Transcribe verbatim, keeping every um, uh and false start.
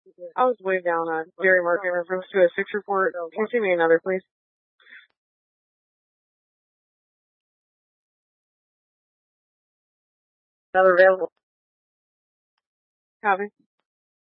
I was way down on Gary Martin in reference to a six report. Can you see me another, please? Another available. Copy.